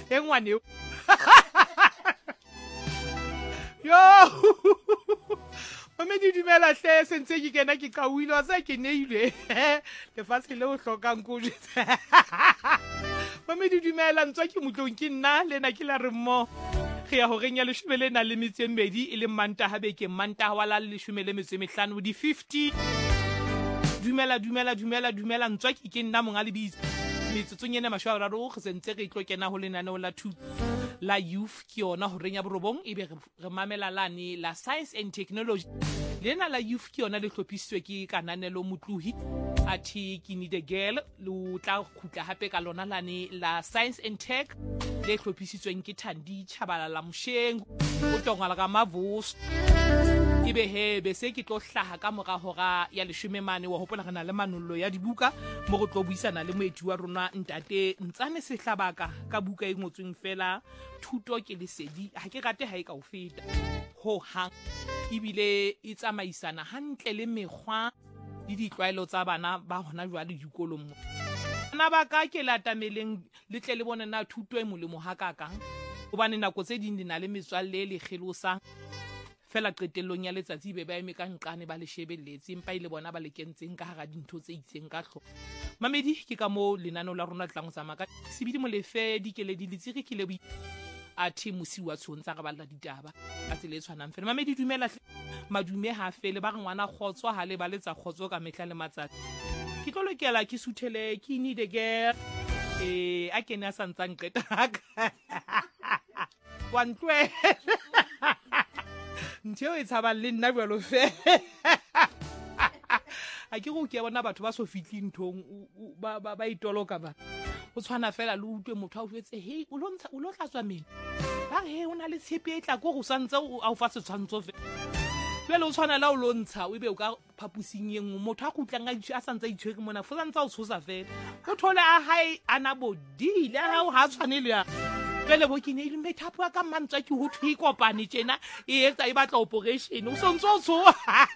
e ngwane yo Mamedi dumela hle sentse ke kena ke kawile wa sa ke neilwe le fatshe le o hlokang ko jetse Mamedi dumela ntswa ke motlong ke nna lena ke la re mmo ge ya ho renya le shumele na le metse mmedi e le manta ha beke manta wa la le shumele metse mehlano di 50 dumela ntswa ke nna monga le bitse metsotso nyene mashwa raro go sentse re tlo kena ho lenaneo la thuto la youth ke yona ho renya borobong ebe re mamela lane la science and technology lena la youth ke yona le hlophisitswe ke kananelo motlohi athi ke need a girl lo tla khutla hape ka lona lane la science and tech le hlophisitsweng ke Thandi Chabala la Mosheng o tongala ka mavos ebe he be se ke tlo hlaha ka mora hora ya 10 mane wa hopola gana le manollo ya dibuka mo go tlo buisana le moeti wa rona ntate Ntsane Sehlabaka ka buka e ngotsweng fela thuto ke lesedi ha ke rate ha e ka o feta ho hang ibile e tsamaisana hantle le mekgwa le ditlwaelo tsa bana ba hona jwa le dikolong bana ba ka ke latameleng le tle le bona na thuto e molemo hakaka hobane nako tse ding dina le metswalle le kgelosa fela qetellong ya letsatsi be ba eme ka nqane ba le shebelletse empa ile bona ba le kentseng ka hara dintho tse itseng ka hlo Mamedi ke ka mo lenano la rona tlang tsama ka sebidi molefe dikeledi le tsiri ke le athi musi wa tshontsha ga balla ditaba a tsele tshwanang fela Mamedi dumela madume ha fele ba re ngwana kgotswa ha le ba letsa khotso ka mehla le matsatsi ke tlo lokela ke suthele ke need a girl a kena santsang qeta one twe ntho e tsaba le nna bjalo fe a ke go ke bona batho ba so fitli nthong ba itoloka ba o tshwana fela le utwe motho a o jwetse hey o lo tlatswa mena ba re o na le tshepe e tla go santse o a o fa setshwantsho fe pele o tshwana la o lo ntsha o be o ka phapusing yeng motho a kutlang a santse itshwere mona fo santse o tshosa fela o thole a hae ana bodile a ha tshwanele ya pele bo ke ne ile methapo ka mantswa ke ho thwe kopane tjena e etsa e batla operation o sontso o tsho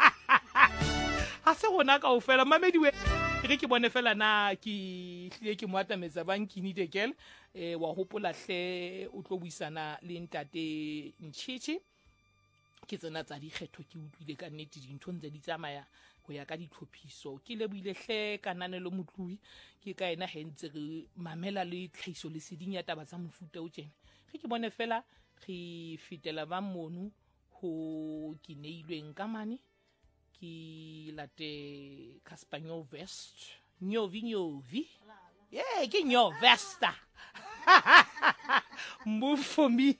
ha se gona ka o fela Mamedi we re ke bone fela na ke hlile ke moatametsa banki need a girl wa hopola hle o tlo buisana le ntate Ntshitshi ke tsena tsa dikgetho ke utlwile ka nnete dintho ntse di tsamaya go ya ka ditlhophiso ke le buile hle kananelo motlui ke ka ena he ntse re mamela le tlhaiso le seding ya taba tsa mofuta o tjena ge ke bone fela re fitela ba monu ho ke neilweng ka mane ke late Caspanyo West nyovi yeah ke Nyovesta move for me